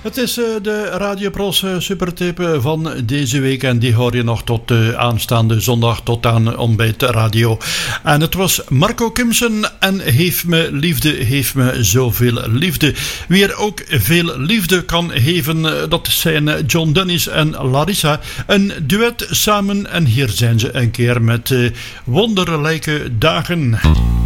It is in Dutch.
Het is de Radio Pros supertip van deze week en die hoor je nog tot aanstaande zondag tot aan Ontbijt Radio. En het was Marco Kimsen en Heeft me zoveel liefde. Wie er ook veel liefde kan geven, dat zijn John Dennis en Larissa. Een duet samen en hier zijn ze een keer met Wonderlijke Dagen.